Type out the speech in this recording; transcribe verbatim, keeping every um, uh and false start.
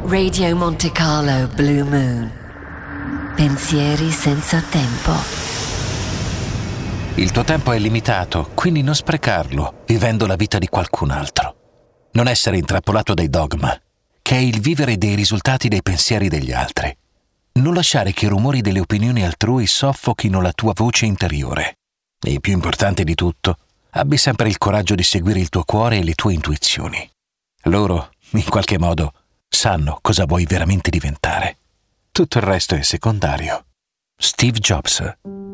Radio Monte Carlo Blue Moon. Pensieri senza tempo. Il tuo tempo è limitato, quindi non sprecarlo vivendo la vita di qualcun altro. Non essere intrappolato dai dogma, che è il vivere dei risultati dei pensieri degli altri. Non lasciare che i rumori delle opinioni altrui soffochino la tua voce interiore. E più importante di tutto, abbi sempre il coraggio di seguire il tuo cuore e le tue intuizioni. Loro, in qualche modo, sanno cosa vuoi veramente diventare. Tutto il resto è secondario. Steve Jobs.